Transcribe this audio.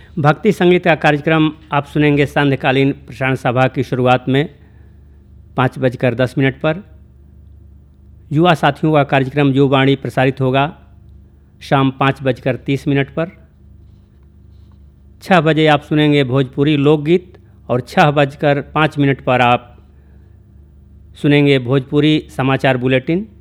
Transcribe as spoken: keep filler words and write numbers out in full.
भक्ति संगीत का कार्यक्रम आप सुनेंगे सांध्यकालीन प्रसारण सभा की शुरुआत में पाँच बजकर दस मिनट पर। युवा साथियों का कार्यक्रम युवावाणी प्रसारित होगा शाम पाँच बजकर तीस मिनट पर। छः बजे आप सुनेंगे भोजपुरी लोकगीत और छः बजकर पाँच मिनट पर आप सुनेंगे भोजपुरी समाचार बुलेटिन।